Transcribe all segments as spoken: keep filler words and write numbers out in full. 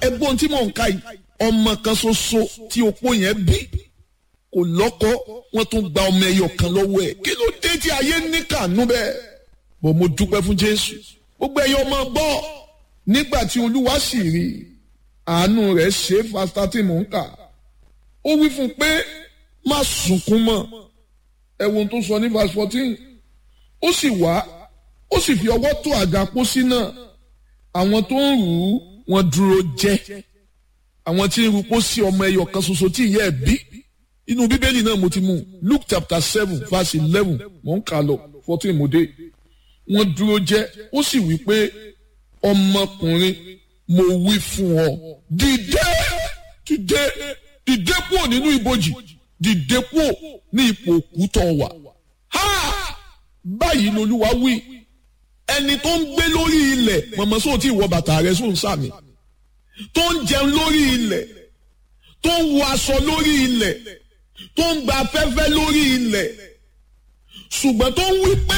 ẹ̀gbọ́n tí mò ń ka yìí ọmọ kan ṣoṣo tí opó yẹn bí kò lọ́kọ wọ́n tún gba ọmọ ẹyọ kan lọ́wọ́ ẹ̀ kí ló dé tí ayé ní kànú bẹ́ẹ̀ bọ̀ mo dúpẹ́ fún Jésù gbogbo ẹyọ ọmọ gbọ́ nígbà tí Olúwa sì rí àánú rẹ̀ ṣe fásitá tí mò ń kà ó wí fún un pé má sunkún mọ́ ẹ̀wọ̀n tó sọ ní verse fourteen ó sì wá ó sì fi ọwọ́ tó àga pósí náà àwọn tó ń rù ú wọ́n dúró jẹ́ àwọn tí ń rù pósí ọmọ ẹyọ kan ṣoṣo tí ìyá ẹ̀ bí inú bíbélì náà mo ti mú Luke chapter seven verse eleven mò ń kà lọ fourteen mo dé wọ́n dúró jẹ́ ó sì wí pé ọmọkùnrin mo wí fún ọ dìde dìde dìde kúrò nínú ibojì dìde kúrò ní ipò òkú tó wà ha báyìí lolúwa wí ẹni tó ń gbé lórí ilẹ̀ mọ̀mọ́ sóò tí ìwọ bàtà rẹ̀ sóò ń sàmì tó ń jẹun lórí ilẹ̀ tó ń wọ aṣọ lórí ilẹ̀ tó ń gba afẹ́fẹ́ lórí ilẹ̀ ṣùgbọ́n tó ń wí pé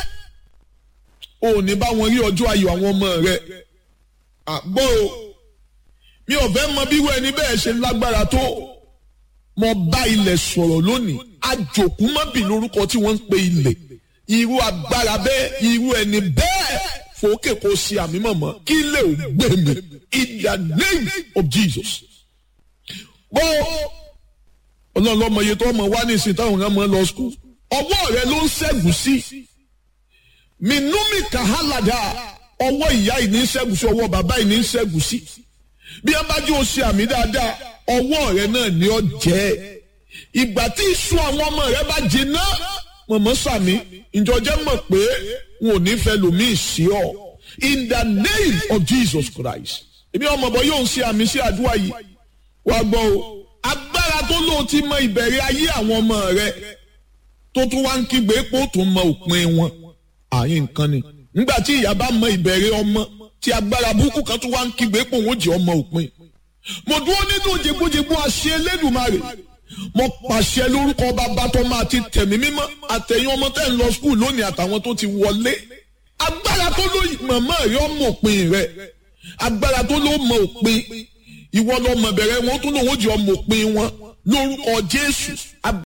ò ní bá wọn rí ọjọ́ ayọ̀ àwọn ọmọ rẹ̀ àgbọ̀ o mi ò fẹ́ mọ bí wọ́n ẹni bẹ́ẹ̀ ṣe lágbára tó mo bá ilẹ̀ sọ̀rọ̀ lónìí àjòkú mọ́bì lórúkọ tí wọ́n ń pe ilẹ̀ irú agbára bẹ́ẹ̀ irú ẹni bẹ́ẹ̀ fòókè kò sí àmì mọ̀mọ́ kí ilé ò gbé mi in the name of Jesus. bó ọlọ́run lọ́mọ iye tó ọmọ wá ní ìsìn táwọn ọmọ lọ skul ọwọ́ rẹ ló ń ṣẹ́gun sí minumi kahalada ọwọ́ ìyá yìí ní ṣẹ́gun sí ọwọ́ bàbá yìí ní ṣẹ́gun sí bí wọ́n bá jẹ́ oṣù àmì dáadáa ọwọ́ rẹ náà ni ọ jẹ́ ìgbà tí iṣu àwọn ọmọ rẹ bá jiná mọ̀mọ́ sàmì ìjọjẹ́ mọ̀ pé wọn ò ní fẹ́ lòmíì sí ọ in the name of Jesus Christ èmi ọmọ bọ yóò ń ṣe àmì sí àdúrà yìí wá gbọ́ o agbára tó lóò ti mọ ìbẹ̀rẹ̀ ayé àwọn ọmọ rẹ tó tún wá ń kígbe pé ó tún mọ òpin wọn àyè nǹkan ni nígbà tí ìyá bá mọ ìbẹ̀rẹ̀ ọmọ tí agbára burúkú kan tún wá ń kígbe pé òun ó jẹ́ ọmọ òpin mo dúró nínú jẹgbójẹgbó àṣẹ Elédùmarè mo pàṣẹ lórúkọ bàbá tó máa ti tẹ̀mí mímọ́ àtẹ̀yìn ọmọ tẹ́ ń lọ skul lónìí àtàwọn tó ti wọlé agbára tó ló mọ̀mọ́ rẹ ọmọ òpin rẹ agbára tó ló mọ òpin ìwọ lọmọ bẹ̀rẹ̀ wọn tó lòun ó jẹ́ ọmọ òpin wọn lórúkọ Jésù agbára.